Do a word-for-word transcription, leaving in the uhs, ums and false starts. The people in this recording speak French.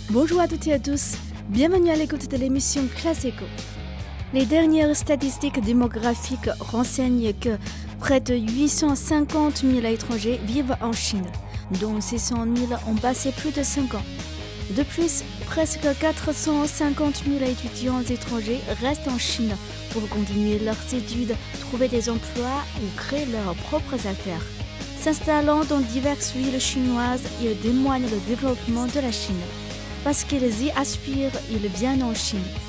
Bonjour à toutes et à tous, bienvenue à l'écoute de l'émission Classe Éco. Les dernières statistiques démographiques renseignent que près de huit cent cinquante mille étrangers vivent en Chine, dont six cent mille ont passé plus de cinq ans. De plus, presque quatre cent cinquante mille étudiants étrangers restent en Chine pour continuer leurs études, trouver des emplois ou créer leurs propres affaires. S'installant dans diverses villes chinoises, ils témoignent le développement de la Chine. Parce qu'ils y aspirent, ils viennent en Chine.